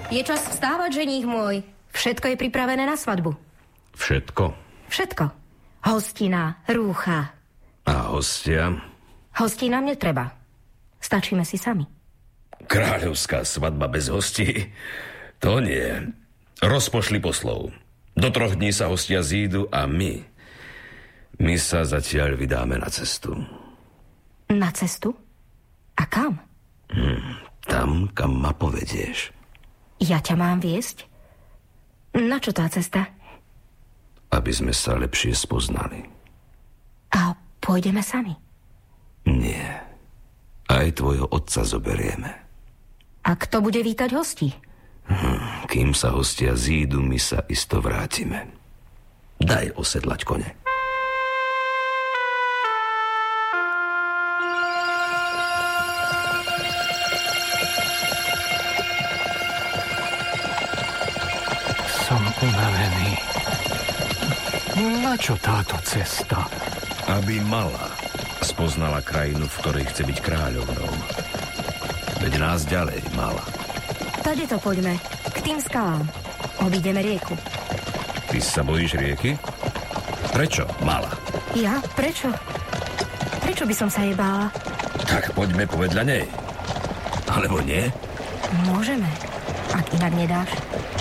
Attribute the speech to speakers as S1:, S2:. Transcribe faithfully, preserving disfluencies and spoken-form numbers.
S1: Je čas vstávať, ženích môj. Všetko je pripravené na svadbu.
S2: Všetko?
S1: Všetko. Hostina, rúcha.
S2: A hostia?
S1: Hostí nám netreba. Stačíme si sami.
S2: Kráľovská svadba bez hostí? To nie. Rozpošli poslov. Do troch dní sa hostia zídu a my... My sa zatiaľ vydáme na cestu.
S1: Na cestu? A kam?
S2: Hmm, tam, kam ma povedieš.
S1: Ja ťa mám viesť? Na čo tá cesta?
S2: Aby sme sa lepšie spoznali.
S1: A pôjdeme sami?
S2: Nie. Aj tvojho otca zoberieme.
S1: A kto bude vítať hostí?
S2: Hm, kým sa hostia zídu, my sa isto vrátime. Daj osedlať kone.
S3: Som unavený. Na čo táto cesta?
S2: Aby mala spoznala krajinu, v ktorej chce byť kráľovnou. Veď nás ďalej mala.
S1: Tade to poďme. K tým skalám. Obídeme rieku.
S2: Ty sa bojíš rieky? Prečo, mala?
S1: Ja? Prečo? Prečo by som sa jej bála?
S2: Tak poďme povedľa nej. Alebo nie?
S1: Môžeme. Ak inak nedáš.